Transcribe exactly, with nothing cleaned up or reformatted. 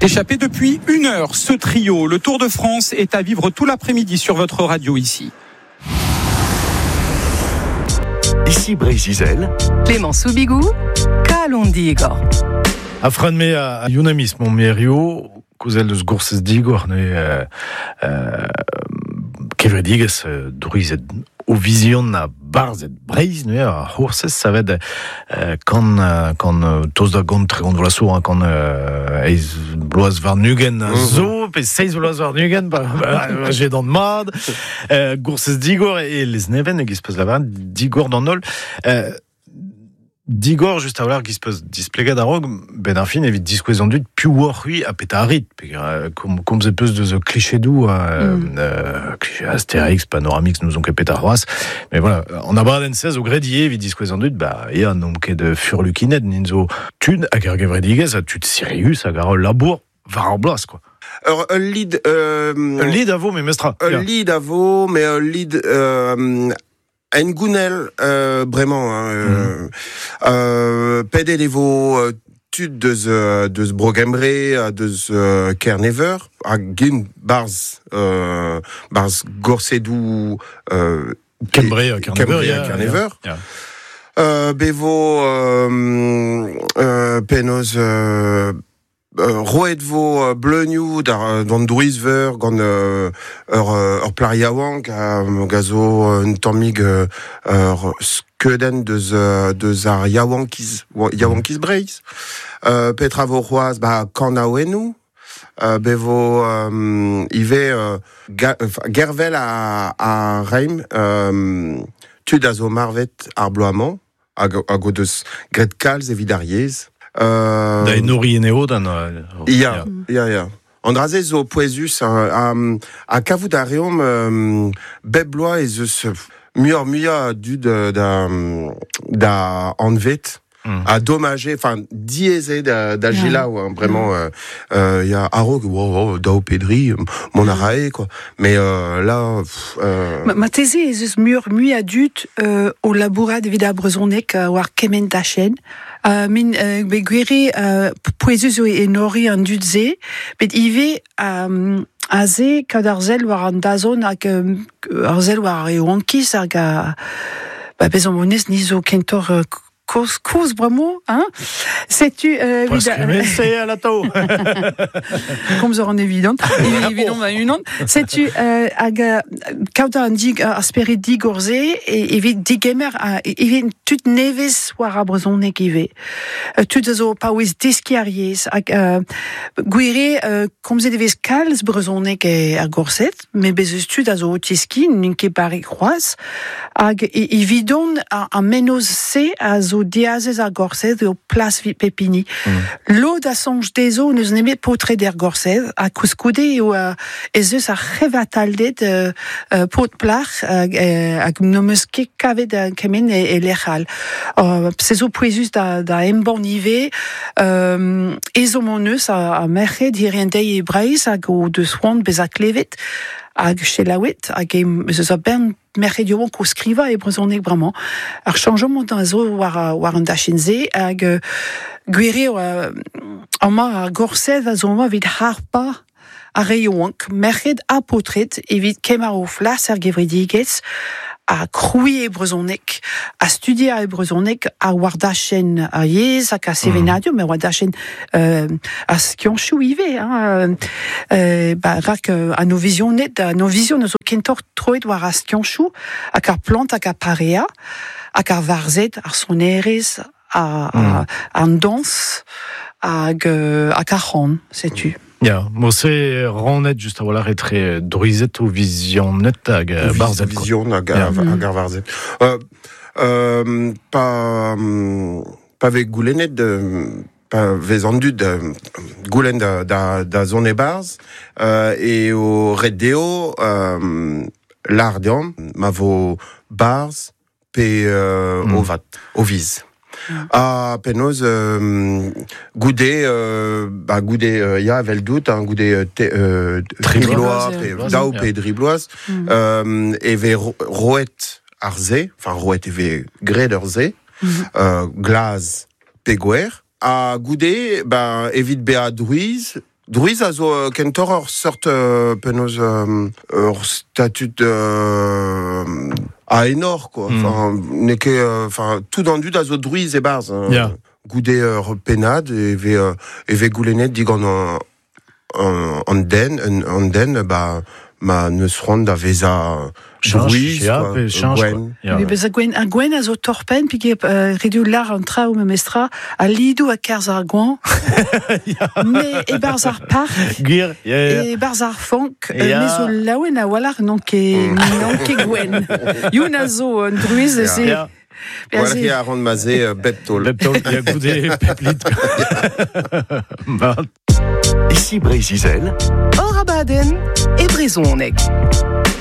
Échappé depuis une heure, ce trio, le Tour de France, est à vivre tout l'après-midi sur votre radio ici. Ici Brésil. Clément Soubigou, Kalondigor. Afran me a Yunamis, mon mério, couzel de Gourses d'Igor, ne Kevrediges, Druizet, au vision na Barzet Breiz, ne a Horses, ça va être quand quand tous da gont très gont vlaso, quand eis bloaz var nugen zo, pe seis bloaz var nugen, j'ai dans de mad, Gourses d'Igor et les neven, et qui se passe là-bas, d'Igor dans nol. Digor, just a qui se pose displégat d'arog, ben ar fin evit disquezan dut più war-hui a pet a rit, comme comme ze peus de ce cliché doux, cliché Astérix, Panoramix, nous on ket pet a c'hoaz, mais voilà, en abraden seize au gredier evit disquezan dut, bah, et un nom ket de furlukinet, ninzo tud, hag ar gevredigez, a tud Sirius, hag ar labour, var ar blas, quoi. Alors, un lead, euh, un lead à vous, mais mestra. Un lead à vous, mais un lead, euh, en gounel, euh, vraiment, hein, euh, mm. euh, pede levo, euh, tud deus, euh, deus brogembre, deus euh, kernever, a gin barz, euh, barz gorsedou, euh, Kembre, kernever, yeah, kernever. Yeah. Euh, bevo, euh, euh, penos, euh, Uh, roet vo uh, bleunioù d'ar d'an douizver gant uh, ur, uh, ur plariaouank a uh, gazo uh, un tammig uh, ur skeudenn deus, uh, deus ar yaouankiz yaouankiz breiz uh, petra vo c'hoaz ba kanaouennou uh, bevo um, ive uh, ga, uh, gervel a, a reim um, tud a zo marvet ar bloamant hag a go deus gret kalz evit ar yez. Euh, da enori eneo dan... Ya, ya, ya. Andraze zo poezus a, a kavout a reom um, bebloa ez eus muior muia du da, da, da anvet mm. a dommagé, enfin, diézé da, da yeah. Gila, ouais, vraiment, il mm. euh, y a Arog, wow, wow, Dao Pedri, mon arae, quoi. Mais euh, là... Euh... Ma, ma thèse ez eus muior muia dut euh, au labourad evit a brezonek uh, war kemen da chen. Uh, min uh, be gwere uh, poezus o enori an dud ze, bet ive um, a ze kad ar zel war an dazon hag um, ar zel war e oankiz hag a ba bezan monez nizo kentor uh, Cause, cause, bramo, hein? Sais-tu, euh, parce que mais c'est à la taux. Comme ça, en évident. Évident, bah, une autre. Sais-tu, euh, aga, quand on dit, aspérer digorze, et, et, digemer, et, et, tout neves, war a brezonek, ive. Tout zo, pa ouez deskiariez, euh, guire, comme ze devez kalz brezonek a gorset, mais bezes tu da zo tiski, ninke pari croise, ag, évident, a menos se, a zo diazez ar gorsez eo plas vi pepini. Mm. Lo da sonj dezo neus nemet potre der gorsez, a kouskoude eo uh, ez eus ar c'hevataldet uh, uh, pot plach hag uh, uh, nomeus ket kavet uh, kemen e, e lechal. Uh, se zo poezus da, da emborn ive, um, ezo mon eus a, a merched hiriendei e breiz hag o deus c'hoant bez a klevet, hag chelawet, hag eus a bern merched yo ko skriva e brezonek bremañ. Ar chanjement da zo war, war an dachenze, hag uh, gwere uh, ama ar gorsez a zo ma vid harpa a reioank, merched a potret evit kemar o flas ar gevredigez, a krouie e brezonek, a studier e brezonek, a war dachen a yez, hag a sevenadio, mm. mais war dachen euh, a skionchou ive, hein, euh, ba, rak euh, a no vizionet, a no vision a zo kentor troet war a skionchou, hag ar plant hag a parea, hag ar varzet, ar sonerez, a, mm. a, an dans, hag, euh, hag ar c'hant, sais-tu. Ja, mo se ranet just a voilà etre druizet o vizionet hag barzet. Vision hag ar varzet. Euh, euh, pa, pa ve goulenet de... pa vez an dud goulen da, da, da zone barz, euh, e o red deo euh, l'ar deom, ma vo barz pe euh, mm. o vat, o viz. Mm. A penaos euh, goude euh, bah goude euh, ya vel dout un goude euh, euh, driblois dao pe driblois mm. euh, e ve roet ar ze, enfin roet e ve gred ar ze, mm. euh, glaz pe gwer a goude bah evit be a druiz Druiz a zo euh, kentor ur sort euh, penaos euh, ur statut euh, a enor, quoi. Mm. Enfin, neke, euh, enfin, tout dans dud a zo druiz e barz. Hein. Yeah. Goude ur penad, e ve, euh, e ve goulenet digant an, an, an den, an, an den, bah, ma neus front da veza druiz, quoi. Et change, Gwen. quoi. Yeah. Mais bez a gwen, a gwen a zo torpen, pig e uh, redu lar an tra ou memestra, a lidou a kerz ar gwan, me e barz ar park, Gwir, yeah, yeah. e barz ar fonk, Ya. yeah. me zo laouen a walar non ket non ket gwen. Youn a zo un druiz, Ya. se... Yeah. Voilà qui a rond mazé euh, Beptol. Leptol, il y a goudé, peplit. Bah, Ici Brézizel, Ora baden e brezhonek.